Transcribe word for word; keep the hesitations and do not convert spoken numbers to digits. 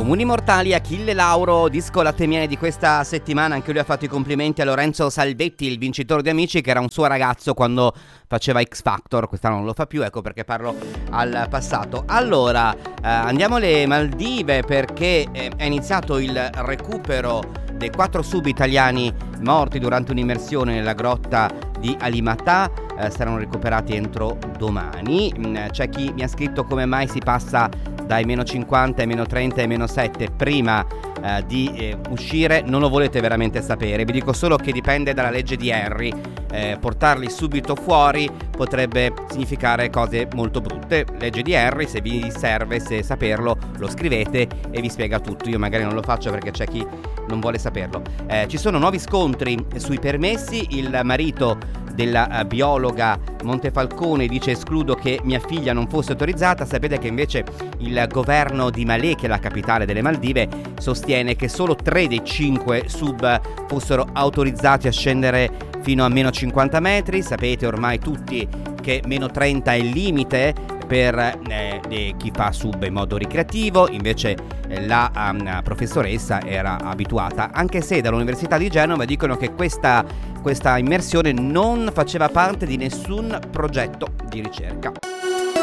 Comuni mortali, Achille Lauro, disco latte miele di questa settimana. Anche lui ha fatto i complimenti a Lorenzo Salvetti, il vincitore di Amici, che era un suo ragazzo quando faceva X Factor. Quest'anno non lo fa più, ecco perché parlo al passato. Allora, eh, andiamo alle Maldive, perché eh, è iniziato il recupero dei quattro sub italiani morti durante un'immersione nella grotta di Alimatà. Eh, saranno recuperati entro domani. Mm, c'è chi mi ha scritto come mai si passa dai meno cinquanta ai meno trenta ai meno sette prima eh, di eh, uscire. Non lo volete veramente sapere, vi dico solo che dipende dalla legge di Henry. Eh, portarli subito fuori potrebbe significare cose molto brutte. Legge di Henry, se vi serve, se saperlo, lo scrivete e vi spiega tutto. Io magari non lo faccio perché c'è chi non vuole saperlo. Eh, ci sono nuovi scontri sui permessi. Il marito della uh, biologa Montefalcone dice: escludo che mia figlia non fosse autorizzata. Sapete che invece il governo di Malé, che è la capitale delle Maldive, sostiene che solo tre dei cinque sub fossero autorizzati a scendere fino a meno cinquanta metri. Sapete ormai tutti che meno trenta è il limite per eh, eh, chi fa sub in modo ricreativo. Invece eh, la um, professoressa era abituata, anche se dall'Università di Genova dicono che questa questa immersione non faceva parte di nessun progetto di ricerca.